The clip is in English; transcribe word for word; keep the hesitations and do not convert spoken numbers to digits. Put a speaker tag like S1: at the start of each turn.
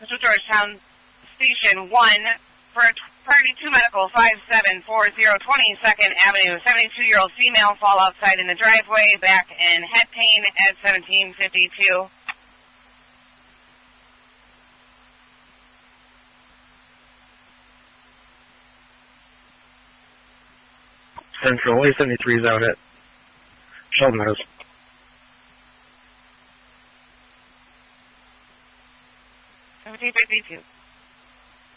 S1: Central Georgetown Station one for Priority two Medical five seven four zero twenty-second Avenue. seventy-two-year-old female fall outside in the driveway, back and head pain at seventeen fifty-two.
S2: Central, A seventy-three is out at Sheldon Meadows.
S1: seventeen fifty-two.